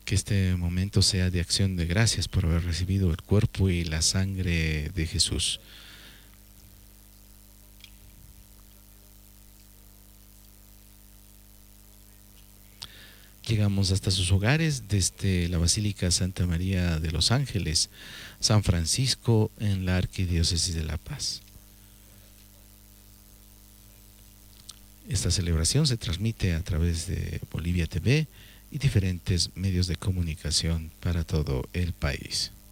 Que este momento sea de acción de gracias por haber recibido el cuerpo y la sangre de Jesús. Llegamos hasta sus hogares desde la Basílica Santa María de los Ángeles, San Francisco, en la Arquidiócesis de La Paz. Esta celebración se transmite a través de Bolivia TV y diferentes medios de comunicación para todo el país.